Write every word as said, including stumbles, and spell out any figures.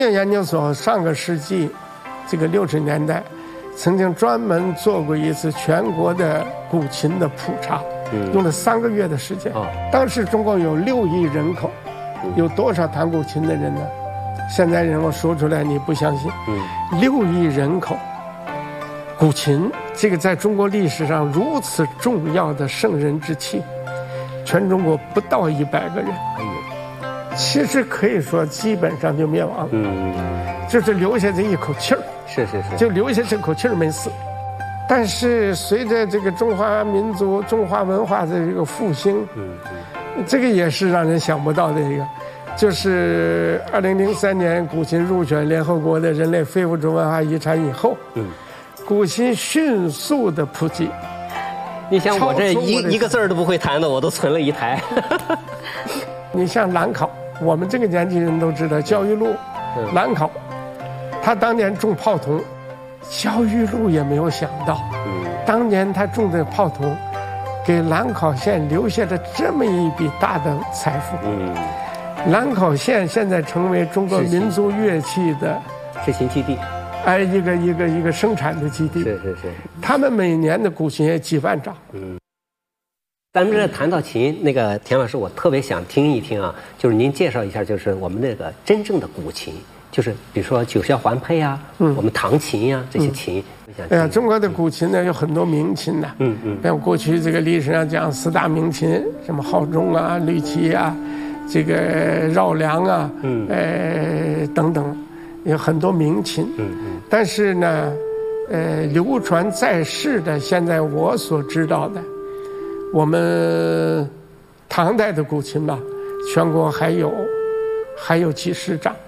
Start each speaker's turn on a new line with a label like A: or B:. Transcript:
A: 研究所上个世纪这个六十年代曾经专门做过一次全国的古琴的普查，嗯、用了三个月的时间。哦、当时中国有六亿人口，有多少弹古琴的人呢？现在人我说出来你不相信。嗯、六亿人口，古琴这个在中国历史上如此重要的圣人之器，全中国不到一百个人。哎呦，其实可以说基本上就灭亡。嗯，就是留下这一口气儿。
B: 是是是，
A: 就留下这口气儿没死。但是随着这个中华民族、中华文化的这个复兴，嗯嗯，这个也是让人想不到的一个，就是二零零三年古琴入选联合国的人类非物质文化遗产以后，嗯，古琴迅速的普及。
B: 你像我这一一个字儿都不会弹的，我都存了一台。
A: 你像兰考，我们这个年纪人都知道焦裕禄，嗯、兰考。他当年种炮筒，焦裕禄也没有想到，嗯，当年他种的炮筒，给兰考县留下了这么一笔大的财富。嗯，兰考县现在成为中国民族乐器的
B: 制琴基地，
A: 哎，一个一个一个生产的基地。
B: 是是是，
A: 他们每年的古琴也几万张。嗯，
B: 咱们这谈到琴，那个田老师，我特别想听一听啊，就是您介绍一下，就是我们那个真正的古琴。就是比如说九霄环佩啊，嗯，我们唐琴呀、啊、这些琴。
A: 嗯、哎呀，中国的古琴呢有很多名琴呐、啊，嗯嗯，像过去这个历史上讲四大名琴，什么浩钟啊、吕奇啊，这个绕梁啊，嗯，呃等等，有很多名琴。嗯嗯。但是呢，呃，流传在世的，现在我所知道的，我们唐代的古琴吧，全国还有还有几十张。